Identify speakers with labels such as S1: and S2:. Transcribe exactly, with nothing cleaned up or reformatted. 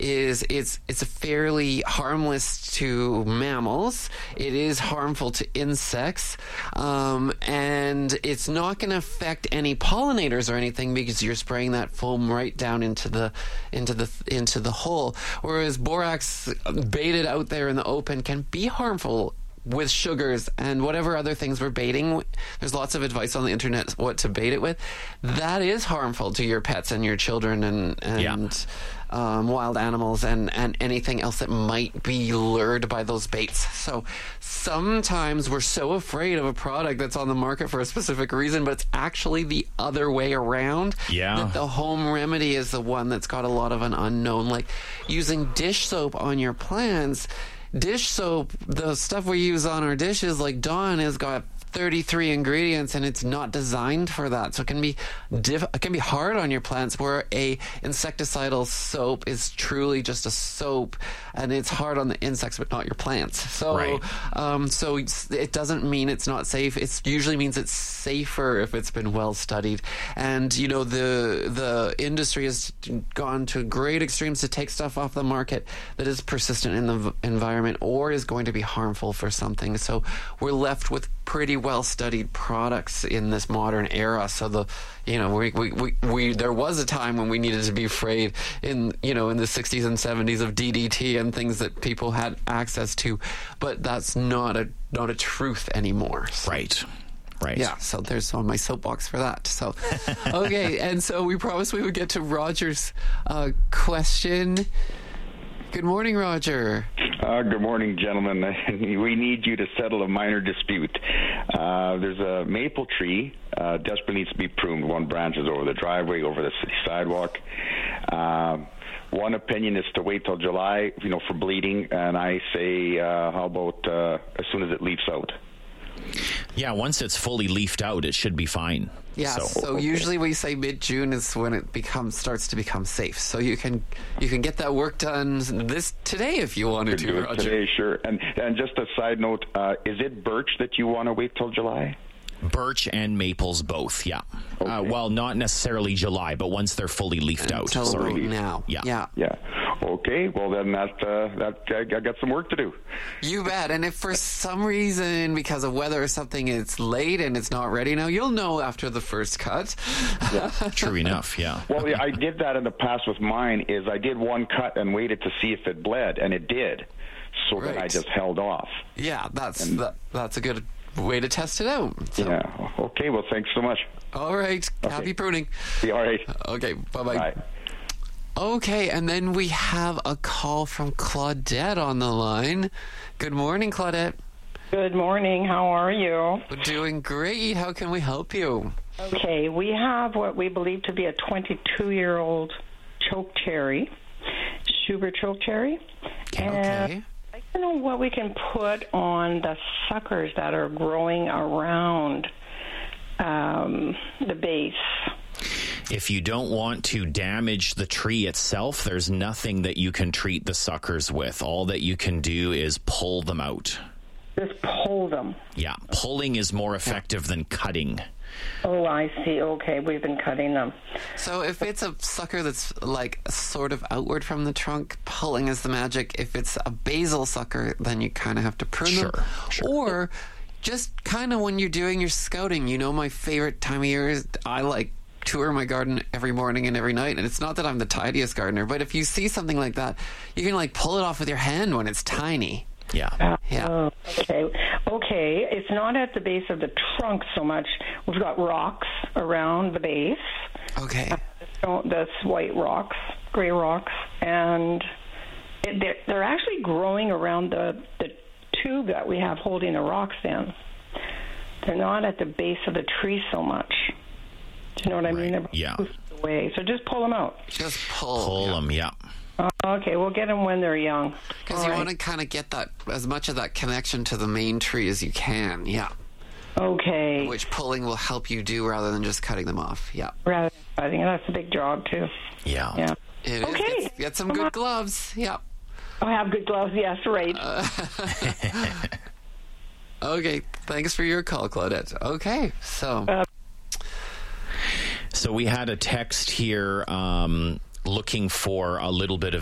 S1: is it's it's fairly harmless to mammals. It is harmful to insects, um, and it's not going to affect any pollinators or anything because you're spraying that foam right down into the into the into the hole. Whereas borax baited out there in the open can be harmful with sugars and whatever other things we're baiting. There's lots of advice on the internet what to bait it with. That is harmful to your pets and your children and and yeah. um, wild animals and, and anything else that might be lured by those baits. So sometimes we're so afraid of a product that's on the market for a specific reason, but it's actually the other way around.
S2: Yeah.
S1: That the home remedy is the one that's got a lot of an unknown, like using dish soap on your plants. Dish soap, the stuff we use on our dishes, like Dawn, has got thirty-three ingredients, and it's not designed for that. So it can be diff- it can be hard on your plants, where a insecticidal soap is truly just a soap, and it's hard on the insects, but not your plants. So,
S2: right.
S1: um, so it's, it doesn't mean it's not safe. It usually means it's safer if it's been well studied. And you know, the the industry has gone to great extremes to take stuff off the market that is persistent in the v- environment or is going to be harmful for something. So we're left with pretty well studied products in this modern era. So the you know we, we, we, we there was a time when we needed to be afraid in you know in the sixties and seventies of D D T and things that people had access to, but that's not a not a truth anymore. So.
S2: Right. Right.
S1: Yeah, so there's on my soapbox for that. So, okay, and so we promised we would get to Roger's uh, question. Good morning, Roger.
S3: Uh, good morning, gentlemen. We need you to settle a minor dispute. Uh, there's a maple tree uh, desperately needs to be pruned. One branch is over the driveway, over the city sidewalk. Uh, one opinion is to wait till July, you know, for bleeding, and I say, uh, how about uh, as soon as it leaves out?
S2: Yeah, once it's fully leafed out, it should be fine.
S1: Yeah, so, so usually we say mid-June is when it becomes starts to become safe. So you can you can get that work done this today if you wanted to,
S3: do it
S1: Roger.
S3: Today, sure. And and just a side note, uh, is it birch that you want to wait till July?
S2: Birch and maples both, yeah.
S3: Okay.
S2: Uh, well, not necessarily July, but once they're fully leafed out.
S1: Until
S2: Sorry.
S1: now.
S2: Yeah.
S1: Yeah.
S3: Yeah. Okay. Well, then that uh, that I got some work to do.
S1: You bet. And if for some reason, because of weather or something, it's late and it's not ready now, you'll know after the first cut.
S3: Yeah.
S2: True enough, yeah.
S3: Well, yeah, I did that in the past with mine. Is I did one cut and waited to see if it bled, and it did. So
S1: Right.
S3: then I just held off.
S1: Yeah, that's
S3: And-
S1: that, that's a good way to test it out. So,
S3: Yeah. Okay. Well, thanks so much.
S1: all right.
S3: Okay.
S1: Happy pruning.
S3: Be all right.
S1: Okay. Bye-bye.
S3: Bye.
S1: Okay, and then we have a call from Claudette on the line. Good morning, Claudette.
S4: Good morning. How are you?
S1: We're doing great. How can we help you?
S4: Okay, we have what we believe to be a twenty-two-year-old choke cherry, Schubert choke cherry. And
S1: Okay.
S4: I don't know what we can put on the suckers that are growing around um, the base.
S2: If you don't want to damage the tree itself, there's nothing that you can treat the suckers with. All that you can do is pull them out.
S4: Just pull them.
S2: Yeah, pulling is more effective than cutting.
S4: Oh, I see. Okay, we've been cutting them.
S1: So if it's a sucker that's like sort of outward from the trunk, pulling is the magic. If it's a basal sucker, then you kind of have to prune
S2: Sure,
S1: them.
S2: sure.
S1: Or just kind of when you're doing your scouting, you know, my favorite time of year is I like tour my garden every morning and every night, and it's not that I'm the tidiest gardener, but if you see something like that, you can like pull it off with your hand when it's tiny.
S2: Yeah.
S1: Yeah.
S4: Oh, okay. Okay, it's not at the base of the trunk so much. We've got rocks around the base.
S1: Okay.
S4: Don't, that's white rocks, gray rocks, and it, they're, they're actually growing around the, the tube that we have holding the rocks in. They're not at the base of the tree so much. Do you know what I mean? They're
S2: yeah.
S4: pushed away. So just pull them out.
S1: Just pull.
S2: Pull
S1: yeah.
S2: them, yeah.
S4: Uh, okay, we'll get them when they're young.
S1: Because
S4: All
S1: you
S4: right.
S1: want to kind of get that as much of that connection to the main tree as you can. Yeah.
S4: Okay.
S1: Which pulling will help you do rather than just cutting them off. Yeah.
S4: Rather than cutting, that's a big job too.
S2: Yeah.
S4: Yeah.
S1: It is.
S4: Okay.
S1: Get, get some good gloves. Yeah.
S4: I have good gloves. Yes, right.
S1: Uh, okay. Thanks for your call, Claudette. Okay. So.
S4: Uh,
S2: So we had a text here um, looking for a little bit of